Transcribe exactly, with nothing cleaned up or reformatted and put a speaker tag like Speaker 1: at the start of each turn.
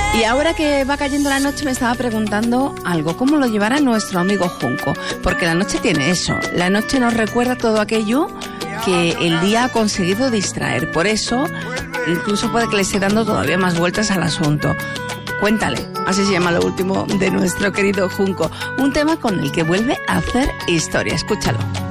Speaker 1: Y ahora que va cayendo la noche me estaba preguntando algo, ¿cómo lo llevará nuestro amigo Junco? Porque la noche tiene eso, la noche nos recuerda todo aquello que el día ha conseguido distraer. Por eso, incluso puede que le esté dando todavía más vueltas al asunto. Cuéntale, así se llama lo último de nuestro querido Junco. Un tema con el que vuelve a hacer historia. Escúchalo.